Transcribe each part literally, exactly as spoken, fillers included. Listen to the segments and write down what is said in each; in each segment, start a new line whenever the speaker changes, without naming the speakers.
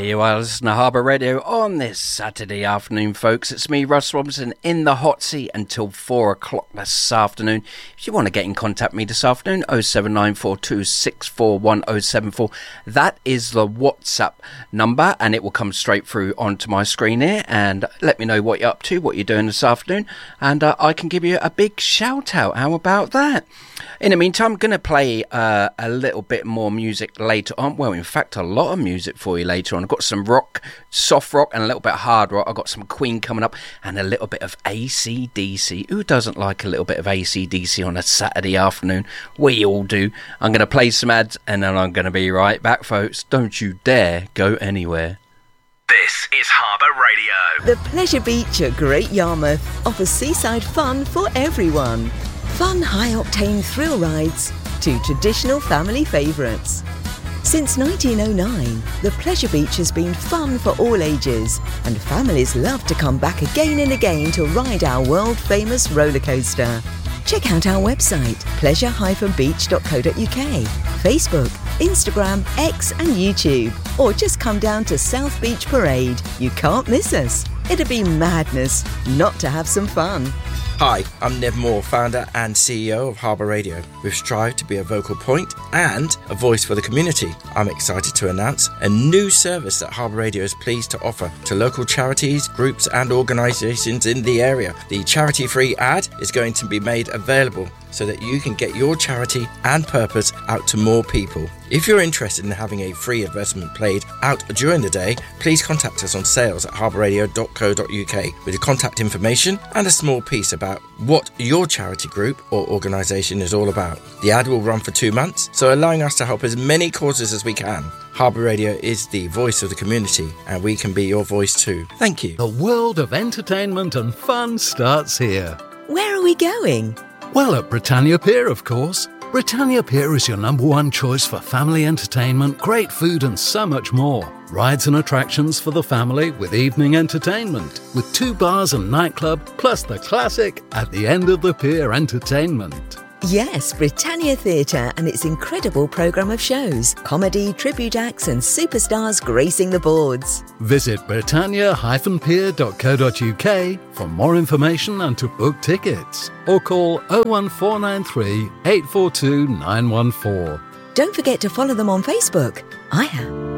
you are listening to Harbour Radio on this Saturday afternoon, folks. It's me, Russ Robinson, in the hot seat until four o'clock this afternoon. If you want to get in contact with me this afternoon, oh seven nine four two six four one oh seven four. That is the WhatsApp number, and it will come straight through onto my screen here. And let me know what you're up to, what you're doing this afternoon, and uh, I can give you a big shout out. How about that? In the meantime, I'm going to play uh, a little bit more music later on. Well, in fact, a lot of music for you later on. I've got some rock, soft rock, and a little bit of hard rock. I've got some Queen coming up and a little bit of A C D C. Who doesn't like a little bit of A C D C on a Saturday afternoon? We all do. I'm going to play some ads and then I'm going to be right back, folks. Don't you dare go anywhere.
This is Harbour Radio.
The Pleasure Beach at Great Yarmouth offers seaside fun for everyone. Fun high-octane thrill rides to traditional family favourites. Since nineteen oh nine, the Pleasure Beach has been fun for all ages, and families love to come back again and again to ride our world-famous roller coaster. Check out our website, pleasure dash beach dot co dot uk, Facebook, Instagram, X and YouTube, or just come down to South Beach Parade. You can't miss us. It'd be madness not to have some fun.
Hi, I'm Nev Moore, founder and C E O of Harbour Radio. We've strived to be a vocal point and a voice for the community. I'm excited to announce a new service that Harbour Radio is pleased to offer to local charities, groups and organisations in the area. The charity-free ad is going to be made available so that you can get your charity and purpose out to more people. If you're interested in having a free advertisement played out during the day, please contact us on sales at harbour radio dot co dot uk with your contact information and a small piece about what your charity group or organisation is all about. The ad will run for two months, so allowing us to help as many causes as we can. Harbour Radio is the voice of the community, and we can be your voice too. Thank you.
The world of entertainment and fun starts here.
Where are we going?
Well, at Britannia Pier, of course. Britannia Pier is your number one choice for family entertainment, great food and so much more. Rides and attractions for the family with evening entertainment, with two bars and nightclub, plus the classic At the End of the Pier entertainment.
Yes, Britannia Theatre and its incredible programme of shows, comedy, tribute acts and superstars gracing the boards.
Visit britannia dash pier dot co dot uk for more information and to book tickets. Or call oh one four nine three, eight four two, nine one four.
Don't forget to follow them on Facebook. I am.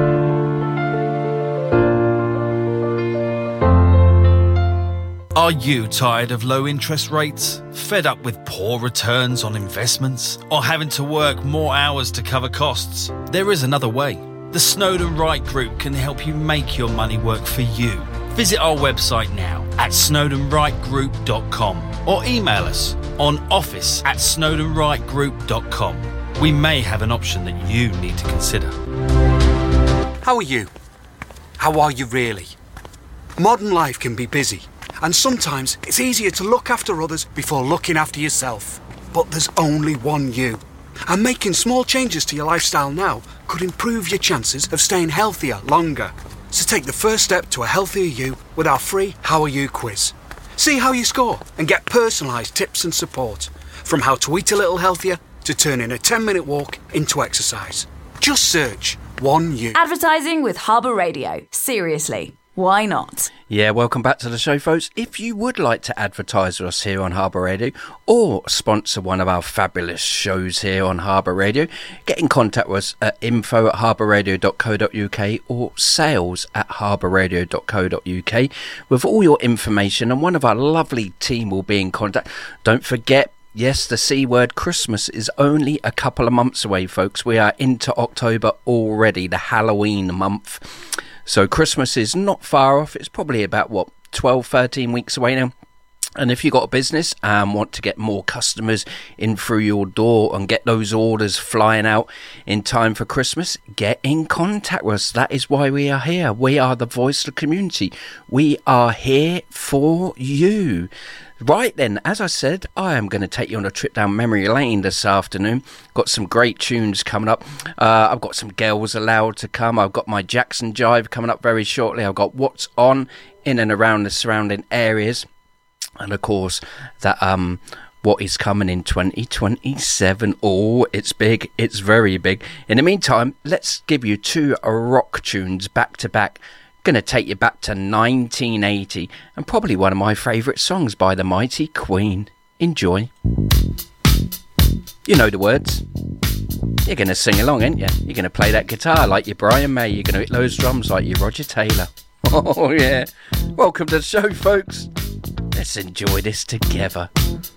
Are you tired of low interest rates? Fed up with poor returns on investments? Or having to work more hours to cover costs? There is another way. The Snowden Wright Group can help you make your money work for you. Visit our website now at snowden wright group dot com or email us on office at snowden wright group dot com. We may have an option that you need to consider.
How are you? How are you really? Modern life can be busy. And sometimes it's easier to look after others before looking after yourself. But there's only one you. And making small changes to your lifestyle now could improve your chances of staying healthier longer. So take the first step to a healthier you with our free How Are You quiz. See how you score and get personalised tips and support. From how to eat a little healthier to turning a ten minute walk into exercise. Just search one you.
Advertising with Harbour Radio. Seriously. Why not?
Yeah, welcome back to the show, folks. If you would like to advertise with us here on Harbour Radio or sponsor one of our fabulous shows here on Harbour Radio, get in contact with us at info at harbour radio dot co dot uk or sales at harbour radio dot co dot uk with all your information, and one of our lovely team will be in contact. Don't forget, yes, the C word, Christmas is only a couple of months away, folks. We are into October already, the Halloween month. So Christmas is not far off. It's probably about, what, twelve, thirteen weeks away now. And if you've got a business and want to get more customers in through your door and get those orders flying out in time for Christmas, get in contact with us. That is why we are here. We are the voice of the community. We are here for you. Right then, as I said, I am going to take you on a trip down memory lane this afternoon. Got some great tunes coming up. Uh, I've got some Girls Aloud to come. I've got my Jackson Jive coming up very shortly. I've got What's On in and around the surrounding areas. And of course, that um, what is coming in twenty twenty-seven. Oh, it's big. It's very big. In the meantime, let's give you two rock tunes back to back. Gonna take you back to nineteen eighty and probably one of my favourite songs by the mighty Queen. Enjoy. You know the words. You're going to sing along, ain't you? You're going to play that guitar like you're Brian May. You're going to hit those drums like you're Roger Taylor. Oh, yeah. Welcome to the show, folks. Let's enjoy this together.